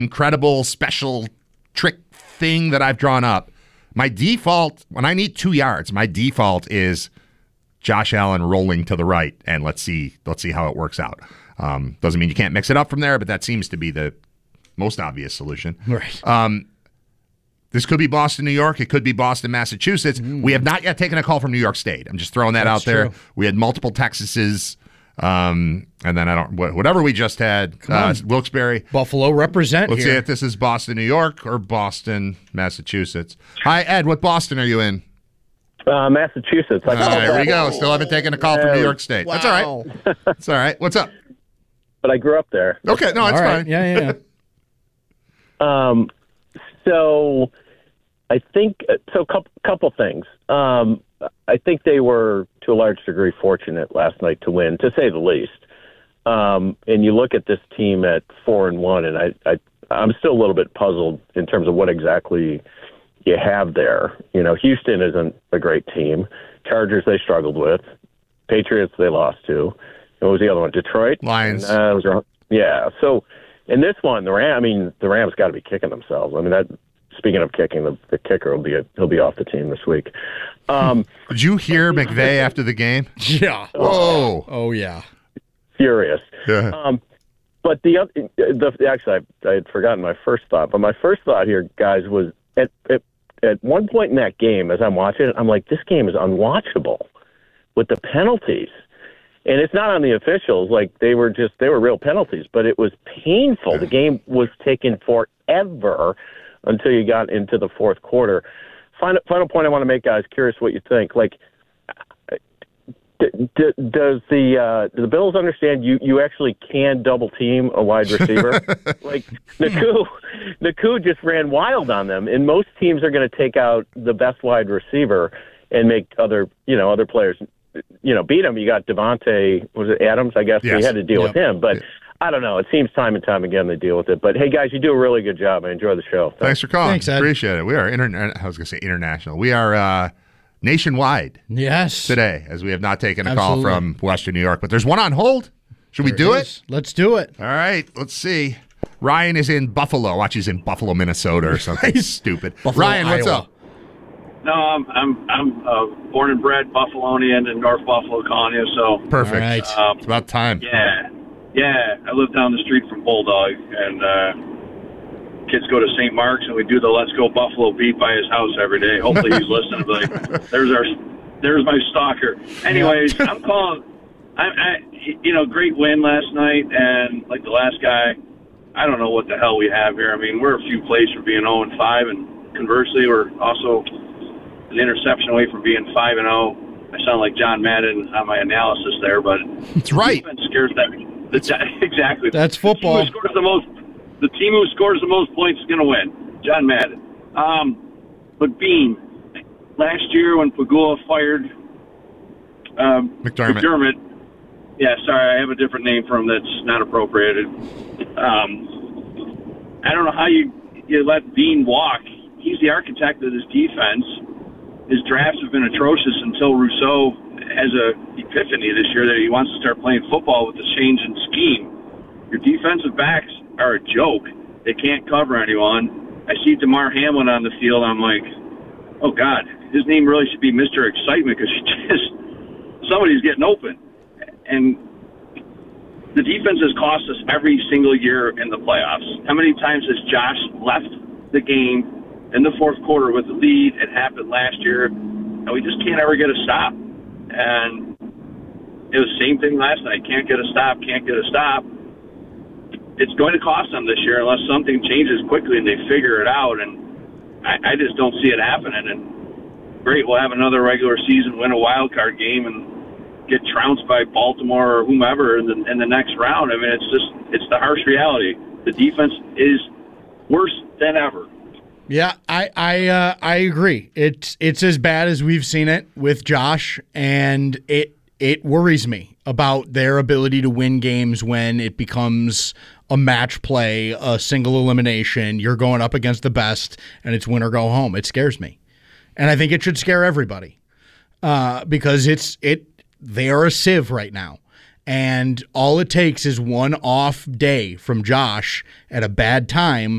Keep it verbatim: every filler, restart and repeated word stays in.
incredible special trick thing that I've drawn up. My default, when I need two yards, my default is Josh Allen rolling to the right, and let's see, let's see how it works out. Um, doesn't mean you can't mix it up from there, but that seems to be the most obvious solution. Right. Um, this could be Boston, New York. It could be Boston, Massachusetts. Mm. We have not yet taken a call from New York State. I'm just throwing that That's out there. True. We had multiple Texases, um, and then I don't whatever we just had. Uh, Wilkes-Barre, Buffalo represent. Let's here. see if this is Boston, New York, or Boston, Massachusetts. Hi, Ed. What Boston are you in? Uh, Massachusetts. Uh, there we go. Still haven't taken a call from New York State. Wow. That's all right. That's all right. What's up? But I grew up there. Okay, no, it's all right. fine. Yeah, yeah. yeah. um, so I think so. Couple couple things. Um, I think they were to a large degree fortunate last night to win, to say the least. Um, and you look at this team at four and one, and I, I I'm still a little bit puzzled in terms of what exactly you have there. You know, Houston isn't a great team. Chargers they struggled with. Patriots they lost to. And what was the other one? Detroit? Lions. And, uh, was wrong. Yeah. So in this one, the Ram. I mean, the Rams got to be kicking themselves. I mean, that. Speaking of kicking, the, the kicker will be a, he'll be off the team this week. Um, Did you hear McVay after the game? Yeah. Whoa. Oh yeah. Furious. Yeah. Um, but the, the actually, I, I had forgotten my first thought. But my first thought here, guys, was at, at at one point in that game, as I'm watching it, I'm like, this game is unwatchable with the penalties. And it's not on the officials. Like, they were just, they were real penalties, but it was painful. The game was taking forever until you got into the fourth quarter. Final, final point I want to make, guys, curious what you think. Like, d- d- does the uh, do the Bills understand you, you actually can double team a wide receiver? Like, Naku, Naku just ran wild on them, and most teams are going to take out the best wide receiver and make other, you know, other players, you know, beat him. You got Devontae, was it Adams, I guess? Yes. We had to deal Yep. with him, but yeah. I don't know. It seems time and time again they deal with it. But, hey, guys, you do a really good job. I enjoy the show. Thanks, Thanks for calling. Thanks, Ed. Appreciate it. We are, interna- I was going to say international. We are uh, nationwide Yes. today, as we have not taken a Absolutely. call from Western New York. But there's one on hold. Should we There do is. it? Let's do it. All right. Let's see. Ryan is in Buffalo. Watch, he's in Buffalo, Minnesota or something stupid. Buffalo, Ryan, what's Iowa. up? No, I'm I'm I'm uh, born and bred Buffalonian in North Buffalo, calling you. So Perfect. All right. um, It's about time. yeah, yeah. I live down the street from Bulldog, and uh, kids go to Saint Mark's, and we do the "Let's Go Buffalo" beat by his house every day. Hopefully, he's listening. Like, there's our, there's my stalker. Anyways, I'm calling. I, I, you know, great win last night, and like the last guy, I don't know what the hell we have here. I mean, we're a few plays from being oh and five, and conversely, we're also an interception away from being five and oh. I sound like John Madden on my analysis there, but It's right. defense scares that. The, exactly. That's The team football. who scores the most, the team who scores the most points is going to win. John Madden. Um, but Bean, last year when Pagula fired um, McDermott. McDermott, yeah, sorry, I have a different name for him that's not appropriated. Um, I don't know how you you let Bean walk. He's the architect of this defense. His drafts have been atrocious until Rousseau has a epiphany this year that he wants to start playing football with the change in scheme. Your defensive backs are a joke. They can't cover anyone. I see DeMar Hamlin on the field. I'm like, oh, God, his name really should be Mister Excitement because just somebody's getting open. And the defense has cost us every single year in the playoffs. How many times has Josh left the game in the fourth quarter with the lead? It happened last year, and we just can't ever get a stop. And it was the same thing last night. Can't get a stop, can't get a stop. It's going to cost them this year unless something changes quickly and they figure it out. And I, I just don't see it happening. And great, we'll have another regular season, win a wild card game, and get trounced by Baltimore or whomever in the, in the next round. I mean, it's just it's the harsh reality. The defense is worse than ever. Yeah, I I uh, I agree. It's it's as bad as we've seen it with Josh, and it it worries me about their ability to win games when it becomes a match play, a single elimination. You're going up against the best, and it's win or go home. It scares me, and I think it should scare everybody uh, because it's it they are a sieve right now. And all it takes is one off day from Josh at a bad time